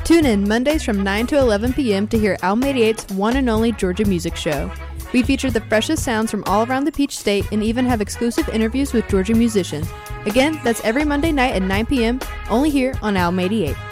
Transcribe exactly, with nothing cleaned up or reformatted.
Tune in Mondays from nine to eleven p.m. to hear Alma eighty-eight's one and only Georgia Music Show. We feature the freshest sounds from all around the Peach State and even have exclusive interviews with Georgia musicians. Again, that's every Monday night at nine p.m. only here on Alma eighty-eight.